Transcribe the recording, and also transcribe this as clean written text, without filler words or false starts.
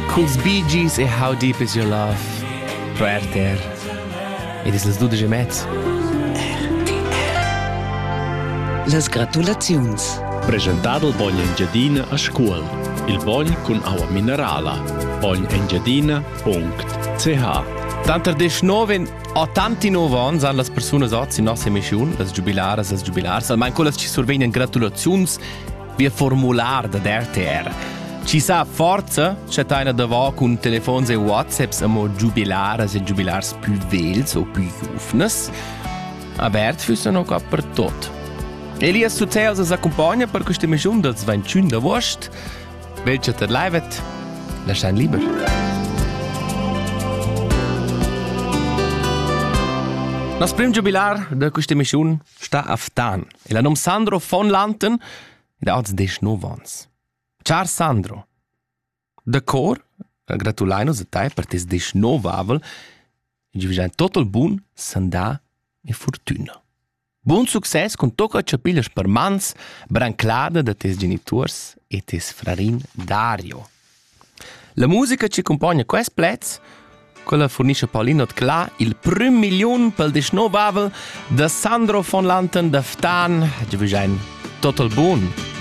Culs Bee Gees e How Deep Is Your Love pro RTR. Ed es las 12:30. Las gratulaziuns. Presentato il Bogn Engiadina a scuola. Il Bogn con acqua minerala. bognengiadina.ch. Tanter 89 anni hanno le persone oggi in nostra emissione, le giubilars, ma ancora ci sorvegliano gratulazioni via formulare da RTR. Ci sa forza, c'è una davò con telefoni e WhatsApp, siamo giubilars e giubilars più vels o più giovnes. Avert füssen auch per tot. Elias Suzeus es accompagna per questa emissione del 21 agosto. Welche te leivet, lascian lieber. Nos prim jubilar de questa emissione sta a Ftan. E la nom Sandro von Lanten ed oggi 19 ans. Ciao Sandro. D'accordo, gratulainos a te per tes 19 avel e ci vigian total bun, sandà e fortuna. Buon success con tocca ciapiglias per mans, branclada da tes genitors e tes frarin Dario. La musica ci accompagna quest plez, quella fornisce Paulino Tcla, il prim milion pel 19 avel da Sandro von Lanten da Ftan, ci vigian total bun.